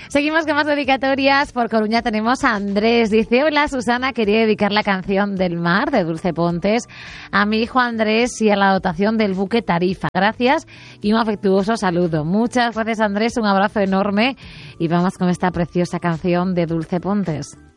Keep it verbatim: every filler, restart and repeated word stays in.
Seguimos con más dedicatorias. Por Coruña tenemos a Andrés. Dice, hola Susana, quería dedicar la canción del mar de Dulce Pontes a mi hijo Andrés y a la dotación del buque Tarifa. Gracias y un afectuoso saludo. Muchas gracias Andrés, un abrazo enorme y vamos con esta preciosa canción de Dulce Pontes.